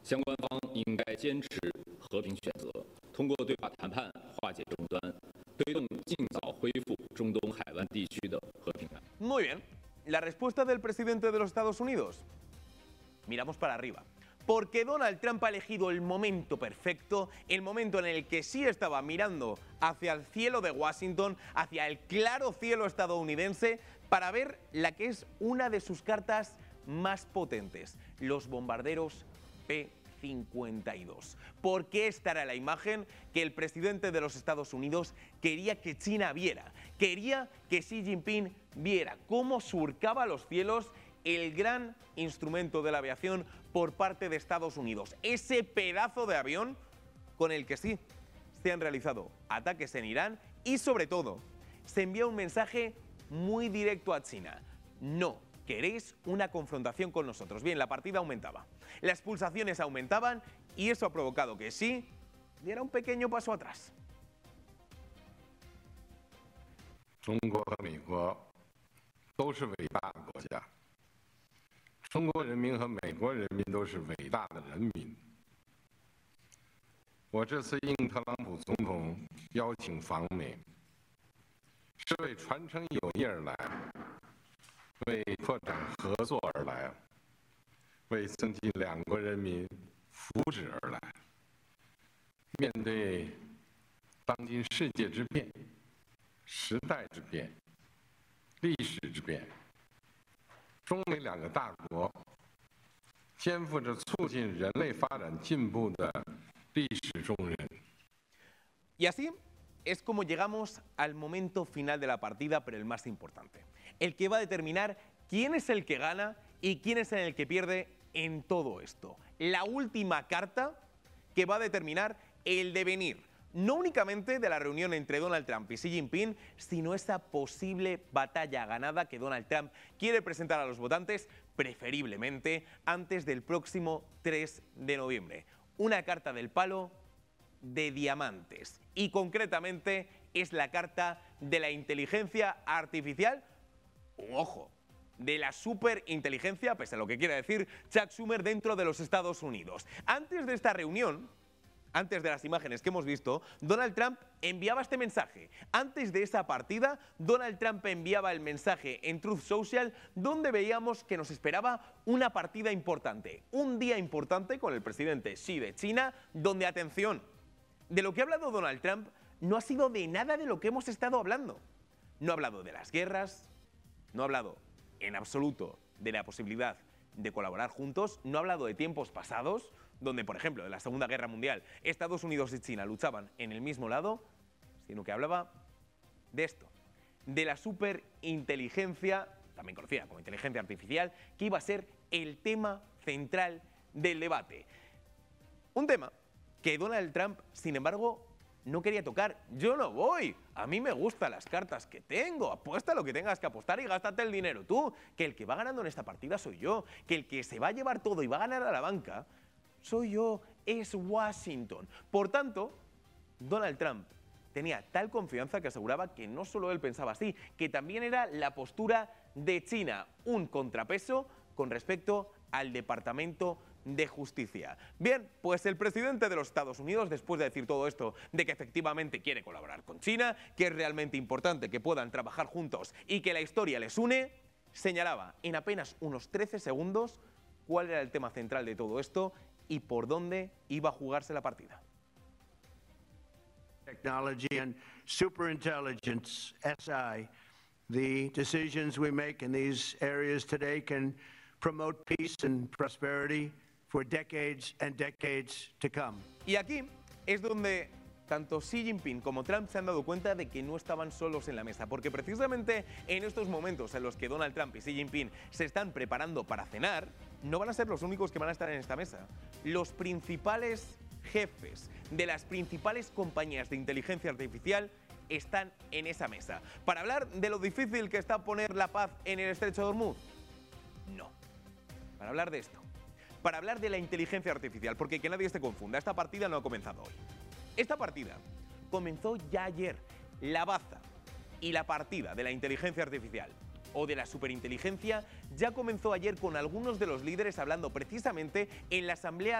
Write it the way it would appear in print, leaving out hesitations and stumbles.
相关方应该坚持和平选择，通过对话谈判化解争端，推动尽早恢复中东海湾地区的和平安。 Muy bien. ¿La respuesta del presidente de los Estados Unidos? Miramos para arriba. Porque Donald Trump ha elegido el momento perfecto, el momento en el que sí estaba mirando hacia el cielo de Washington, hacia el claro cielo estadounidense, para ver la que es una de sus cartas más potentes, los bombarderos P-52. Porque esta era la imagen que el presidente de los Estados Unidos quería que China viera, quería que Xi Jinping viera cómo surcaba los cielos el gran instrumento de la aviación por parte de Estados Unidos. Ese pedazo de avión con el que sí se han realizado ataques en Irán y sobre todo se envía un mensaje muy directo a China. No queréis una confrontación con nosotros. Bien, la partida aumentaba, las pulsaciones aumentaban y eso ha provocado que Xi diera un pequeño paso atrás. 中国和美国都是伟大的国家，中国人民和美国人民都是伟大的人民。我这次应特朗普总统邀请访美，是为传承友谊而来，为拓展合作而来，为增进两国人民福祉而来。面对当今世界之变、时代之变、历史之变，中美两个大国肩负着促进人类发展进步的历史重任。 Y así es como llegamos al momento final de la partida, pero el más importante, el que va a determinar quién es el que gana y quién es el que pierde en todo esto. La última carta que va a determinar el devenir, no únicamente de la reunión entre Donald Trump y Xi Jinping, sino esa posible batalla ganada que Donald Trump quiere presentar a los votantes, preferiblemente antes del próximo 3 de noviembre. Una carta del palo de diamantes y concretamente es la carta de la inteligencia artificial, ojo, de la superinteligencia, pese a lo que quiera decir Chuck Schumer dentro de los Estados Unidos. Antes de esta reunión, antes de las imágenes que hemos visto, Donald Trump enviaba este mensaje. Antes de esa partida, Donald Trump enviaba el mensaje en Truth Social donde veíamos que nos esperaba una partida importante, un día importante con el presidente Xi de China, donde, atención, de lo que ha hablado Donald Trump no ha sido de nada de lo que hemos estado hablando. No ha hablado de las guerras, no ha hablado en absoluto de la posibilidad de colaborar juntos, no ha hablado de tiempos pasados, donde, por ejemplo, de la Segunda Guerra Mundial, Estados Unidos y China luchaban en el mismo lado, sino que hablaba de esto, de la superinteligencia, también conocida como inteligencia artificial, que iba a ser el tema central del debate. Un tema que Donald Trump, sin embargo, no quería tocar. Yo no voy, a mí me gustan las cartas que tengo, apuesta lo que tengas que apostar y gástate el dinero tú, que el que va ganando en esta partida soy yo, que el que se va a llevar todo y va a ganar a la banca soy yo, es Washington. Por tanto, Donald Trump tenía tal confianza que aseguraba que no solo él pensaba así, que también era la postura de China, un contrapeso con respecto al Departamento de Justicia. Bien, pues el presidente de los Estados Unidos, después de decir todo esto, de que efectivamente quiere colaborar con China, que es realmente importante que puedan trabajar juntos y que la historia les une, señalaba en apenas unos 13 segundos cuál era el tema central de todo esto y por dónde iba a jugarse la partida. Technology and superintelligence, SI, the decisions we make in these areas today can promote peace and prosperity for decades and decades to come. Y aquí es donde tanto Xi Jinping como Trump se han dado cuenta de que no estaban solos en la mesa, porque precisamente en estos momentos en los que Donald Trump y Xi Jinping se están preparando para cenar, no van a ser los únicos que van a estar en esta mesa. Los principales jefes de las principales compañías de inteligencia artificial están en esa mesa. ¿Para hablar de lo difícil que está poner la paz en el Estrecho de Hormuz? No. Para hablar de esto. Para hablar de la inteligencia artificial, porque que nadie se confunda, esta partida no ha comenzado hoy. Esta partida comenzó ya ayer. La baza y la partida de la inteligencia artificial o de la superinteligencia ya comenzó ayer con algunos de los líderes hablando precisamente en la Asamblea